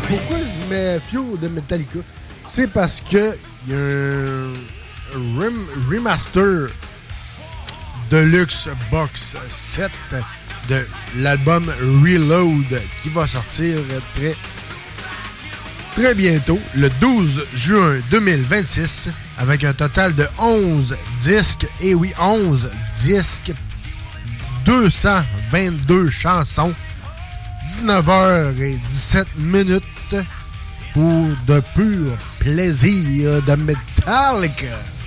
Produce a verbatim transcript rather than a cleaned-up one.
Pourquoi je mets Fuel de Metallica? C'est parce que il y a un rem remaster Deluxe Box sept de l'album Reload qui va sortir très très bientôt, le douze juin deux mille vingt-six, avec un total de onze disques. Et oui, onze disques, deux cent vingt-deux chansons, dix-neuf heures dix-sept minutes pour de pur plaisir de Metallica.